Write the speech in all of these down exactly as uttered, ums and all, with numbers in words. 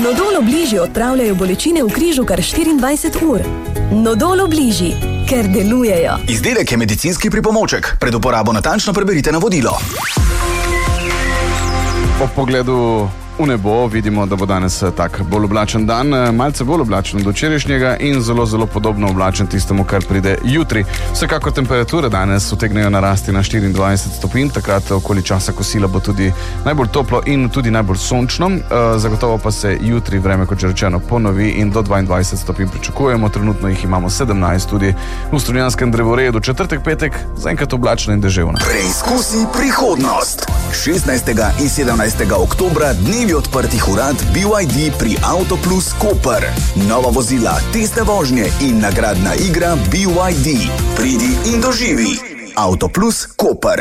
Nodol Obliži odpravljajo bolečine v križu kar štiriindvajset ur. Nodol Obliži, ker delujejo. Izdelek je medicinski pripomoček. Pred uporabo natančno preberite navodilo. Po pogledu v nebo vidimo, da bo danes tak bolj oblačen dan, malce bolj oblačen od včerajšnjega in zelo, zelo podobno oblačen tistemu, kar pride jutri. Vsekako temperature danes utegnejo narasti na štiriindvajset stopinj, takrat okoli časa kosila bo tudi najbolj toplo in tudi najbolj sončno. Zagotovo pa se jutri vreme, kot že rečeno, ponovi in do dvaindvajset stopinj pričakujemo. Trenutno jih imamo sedemnajst tudi v Strunjanskem drevoredu. Četrtek, petek, zaenkrat oblačno in deževno. Preizkusi prihodnost. šestnajstega in sedemnajstega oktobra dnevi odprtih urad B Y D pri Autoplus Koper. Nova vozila, testne vožnje in nagradna igra B Y D. Pridi in doživi. Autoplus Koper.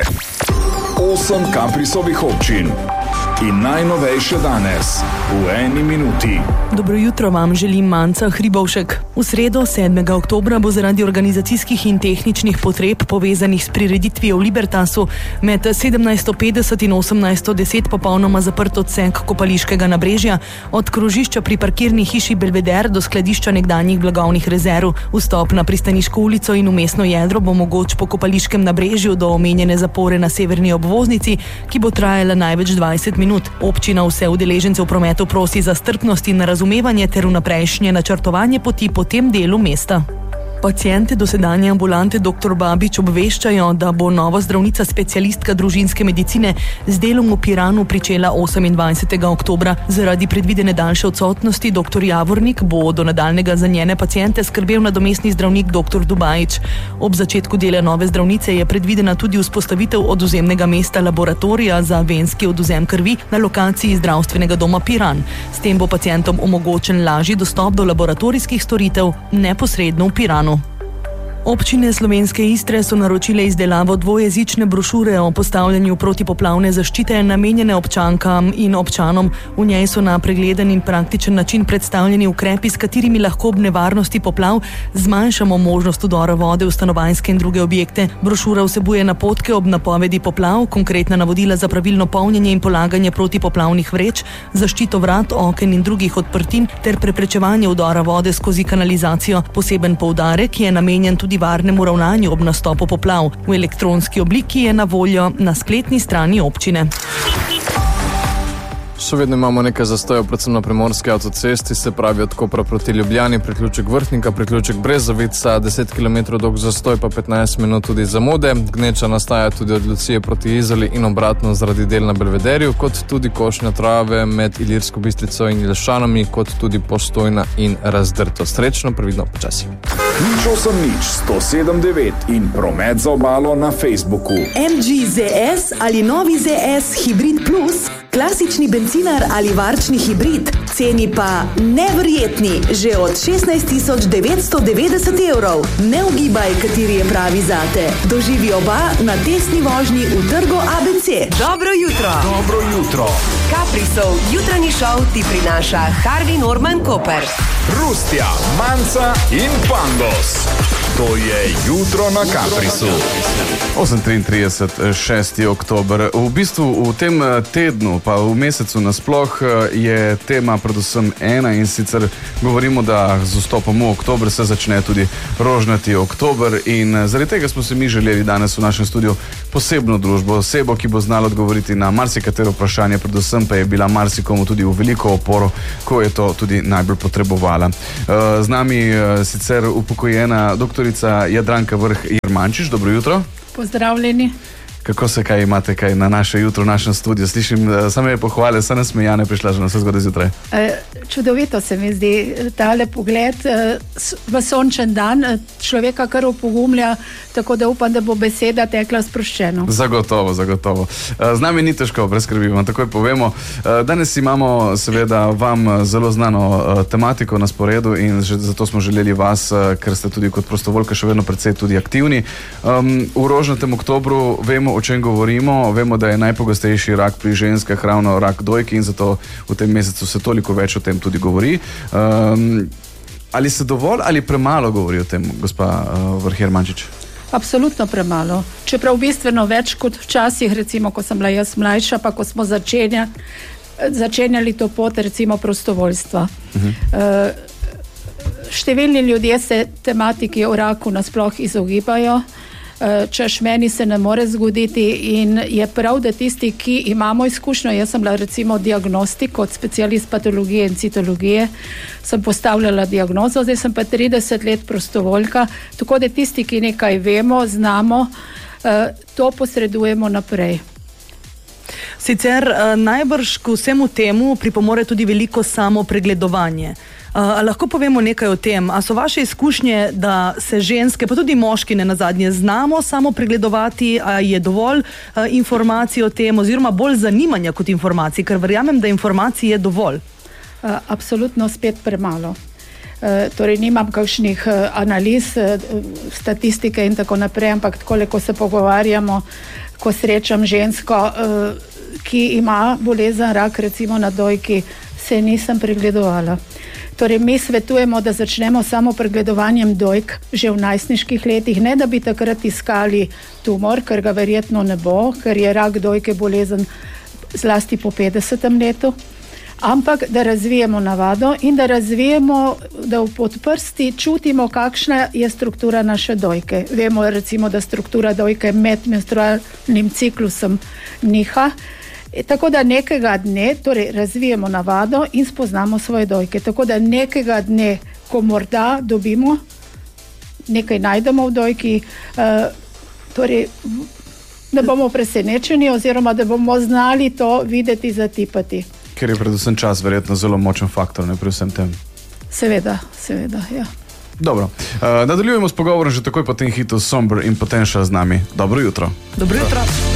Osem Caprisovih občin. In najnovejše danes, v eni minuti. Dobro jutro vam želim Manca Hribovšek. V sredo, sedmega oktobra, bo zaradi organizacijskih in tehničnih potreb povezanih s prireditvijo v Libertasu med sedemnajststo petdeset in osemnajststo deset popolnoma zaprt odsek Kopališkega nabrežja od krožišča pri parkirni hiši Belveder do skladišča nekdanjih blagovnih rezerv. Vstop na Pristaniško ulico in vmesno jedro bo mogoč po Kopališkem nabrežju do omenjene zapore na severni obvoznici, ki bo trajala največ dvajset minut. Občina vse udeležence v prometu prosi za strpnost in razumevanje ter vnaprejšnje načrtovanje poti po tem delu mesta. Paciente dosedanje ambulante doktor Babič obveščajo, da bo nova zdravnica specialistka družinske medicine z delom v Piranu pričela osemindvajsetega oktobra. Zaradi predvidene daljše odsotnosti doktor Javornik bo do nadaljnega za njene paciente skrbel nadomestni zdravnik doktor Dubajič. Ob začetku dela nove zdravnice je predvidena tudi vzpostavitev odvzemnega mesta laboratorija za venski odvzem krvi na lokaciji zdravstvenega doma Piran. S tem bo pacientom omogočen lažji dostop do laboratorijskih storitev neposredno v Piranu. Občine Slovenske Istre so naročile izdelavo dvojezične brošure o postavljanju protipoplavne zaščite namenjene občankam in občanom. V njej so na pregleden in praktičen način predstavljeni ukrepi, s katerimi lahko ob nevarnosti poplav zmanjšamo možnost vdora vode v stanovanjske in druge objekte. Brošura vsebuje napotke ob napovedi poplav, konkretna navodila za pravilno polnjenje in polaganje protipoplavnih vreč, zaščito vrat, oken in drugih odprtin ter preprečevanje vdora vode skozi kanalizacijo. Poseben poudarek je namenjen tudi varnemu ravnanju ob nastopu poplav. V elektronski obliki je na voljo na spletni strani občine. Še vedno imamo nekaj zastojev, predvsem na primorski avtocesti, se pravi od Kopra proti Ljubljani, priključek Vrhnika, priključek Brezovica, deset kilometrov dolg zastoj pa petnajst minut tudi zamude. Gneča nastaja tudi od Lucije proti Izoli in obratno zaradi del na Belvederju, kot tudi košnja trave med Ilirsko Bistrico in Jelšanami, kot tudi Postojna in Razdrto. Srečno, previdno, počasi. Nič osem nič, sto sedem devet in promet za obalo na Facebooku. M G Z S ali novi Z S Hybrid Plus, klasični bencinar ali varčni hibrid, ceni pa neverjetni, že od šestnajst tisoč devetsto devetdeset evrov. Ne ugibaj, kateri je pravi zate. Doživi oba na testni vožnji v trgu A B C. Dobro jutro. Dobro jutro. Caprisov jutranji šov ti prinaša Harvey Norman Koper. Rustja, Manca in Pandos. To je jutro na Caprisu. osem triintrideset, šesti oktober. V bistvu v tem tednu, pa v mesecu nasploh, je tema predvsem ena, in sicer govorimo, da z vstopom v oktober se začne tudi rožnati oktober, in zaradi tega smo se mi želeli danes v našem studiu posebno družbo, osebo, ki bo znala odgovoriti na marsikatero vprašanje, predvsem pa je bila marsikomu tudi v veliko oporo, ko je to tudi najbolj potrebovala. Z nami sicer upokojena doktorica Jadranka Vrh Jermančič. Dobro jutro. Pozdravljeni. Kako se kaj imate kaj na naše jutro, v našem studiu? Slišim same pohvale, se nasmejane prišla že na vse zgodaj zjutraj. E, čudovito se mi zdi tale pogled e, v sončen dan, človeka kar opogumlja, tako da upam, da bo beseda tekla sproščeno. Zagotovo, zagotovo. Z nami ni težko, brez skrbi, vam takoj povemo. Danes imamo seveda vam zelo znano tematiko na sporedu in zato smo želeli vas, ker ste tudi kot prostovoljka še vedno precej tudi aktivni. Um, v rožnatem oktobru vemo, o čem govorimo. Vemo, da je najpogostejši rak pri ženskah ravno rak dojke in zato v tem mesecu se toliko več o tem tudi govori. Um, ali se dovolj ali premalo govori o tem, gospa uh, Vrh Jermančič? Absolutno premalo. Čeprav bistveno več kot včasih, recimo, ko sem bila jaz mlajša, pa ko smo začenjali, začenjali to pot recimo prostovoljstva. Mhm. Uh, številni ljudje se tematiki o raku nasploh izogibajo, češ meni se ne more zgoditi in je prav, da tisti, ki imamo izkušnjo, jaz sem bila recimo diagnostik kot specialist patologije in citologije, sem postavljala diagnozo, zdaj sem pa trideset let prostovoljka, tako da tisti, ki nekaj vemo, znamo, to posredujemo naprej. Sicer najbrž k vsemu temu pripomore tudi veliko samo pregledovanje. A lahko povemo nekaj o tem, a so vaše izkušnje, da se ženske, pa tudi moški ne nazadnje, znamo samo pregledovati, a je dovolj a, informacij o tem, oziroma bolj zanimanja kot informacij, ker verjamem, da informacij je dovolj. A, absolutno spet premalo. E, torej nimam kakšnih analiz, statistike in tako naprej, ampak takole, ko se pogovarjamo, ko srečam žensko, e, ki ima bolezen rak, recimo na dojki, se nisem pregledovala. Torej, mi svetujemo, da začnemo samo pregledovanjem dojk že v najstniških letih, ne da bi takrat iskali tumor, ker ga verjetno ne bo, ker je rak dojke bolezen zlasti po petdesetem letu, ampak da razvijemo navado in da razvijemo, da v podprsti čutimo, kakšna je struktura naše dojke. Vemo recimo, da struktura dojke med menstrualnim ciklusom niha, tako da nekega dne, torej razvijemo navado in spoznamo svoje dojke. Tako da nekega dne, ko morda dobimo, nekaj najdemo v dojki, uh, torej da bomo presenečeni oziroma da bomo znali to videti, zatipati. Ker je predvsem čas verjetno zelo močen faktor, ne, pri vsem tem. Seveda, seveda, ja. Dobro, uh, nadaljujemo s pogovorom že takoj po tem hitu Somber in Potential z nami. Dobro jutro. Dobro jutro.